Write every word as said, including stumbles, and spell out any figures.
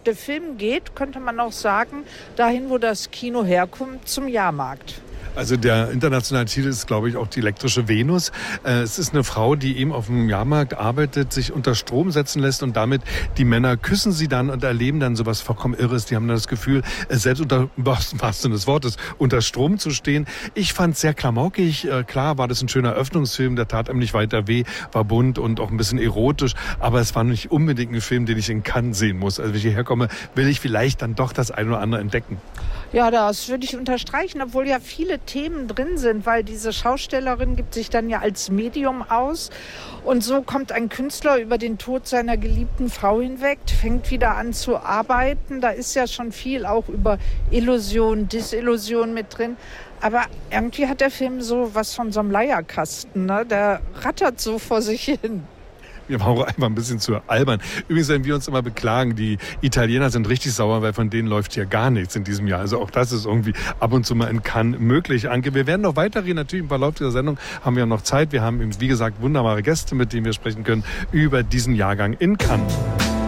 Der Film geht, könnte man auch sagen, dahin, wo das Kino herkommt, zum Jahrmarkt. Also der internationale Titel ist, glaube ich, auch die elektrische Venus. Äh, es ist eine Frau, die eben auf dem Jahrmarkt arbeitet, sich unter Strom setzen lässt und damit die Männer küssen sie dann und erleben dann sowas vollkommen Irres. Die haben dann das Gefühl, äh, selbst unter, was was denn des Wortes, unter Strom zu stehen. Ich fand es sehr klamaukig. Äh, klar war das ein schöner Eröffnungsfilm, der tat einem nicht weiter weh, war bunt und auch ein bisschen erotisch, aber es war nicht unbedingt ein Film, den ich in Cannes sehen muss. Also wenn ich hierher komme, will ich vielleicht dann doch das eine oder andere entdecken. Ja, das würde ich unterstreichen, obwohl ja viele Themen drin sind, weil diese Schaustellerin gibt sich dann ja als Medium aus und so kommt ein Künstler über den Tod seiner geliebten Frau hinweg, fängt wieder an zu arbeiten. Da ist ja schon viel auch über Illusion, Disillusion mit drin. Aber irgendwie hat der Film so was von so einem Leierkasten, ne? Der rattert so vor sich hin. Wir waren auch einfach ein bisschen zu albern. Übrigens, wenn wir uns immer beklagen, die Italiener sind richtig sauer, weil von denen läuft hier gar nichts in diesem Jahr. Also auch das ist irgendwie ab und zu mal in Cannes möglich. Anke, wir werden noch weiterreden. Natürlich im Verlauf dieser Sendung haben wir noch Zeit. Wir haben, wie gesagt, wunderbare Gäste, mit denen wir sprechen können über diesen Jahrgang in Cannes.